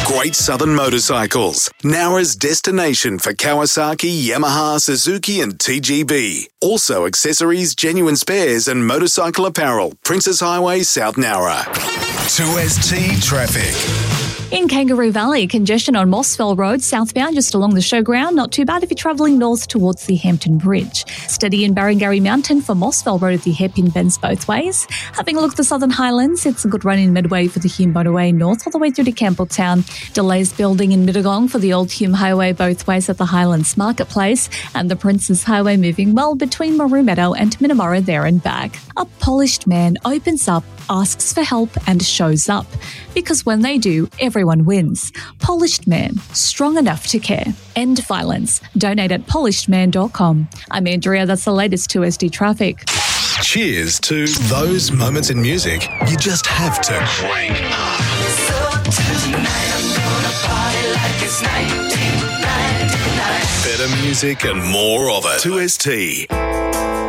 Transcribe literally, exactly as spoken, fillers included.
Great Southern Motorcycles, Nowra's destination for Kawasaki, Yamaha, Suzuki and T G B. Also accessories, genuine spares and motorcycle apparel. Princess Highway, South Nowra. two S T traffic. In Kangaroo Valley, congestion on Mossville Road southbound just along the showground. Not too bad if you're travelling north towards the Hampton Bridge. Steady in Barangarry Mountain for Mossville Road. The hairpin bends both ways. Having a look at the Southern Highlands, it's a good run in Midway for the Hume Motorway north all the way through to Campbelltown. Delays building in Mittagong for the Old Hume Highway both ways at the Highlands Marketplace. And the Princes Highway moving well between Maru Meadow and Minamara there and back. A polished man opens up, asks for help and shows up. Because when they do, everyone wins. Polished Man, strong enough to care. End violence. Donate at polishedman dot com. I'm Andrea, that's the latest two S D traffic. Cheers to those moments in music you just have to crank up. So tonight I'm gonna party like it's nineteen ninety-nine. Better music and more of it. two S T.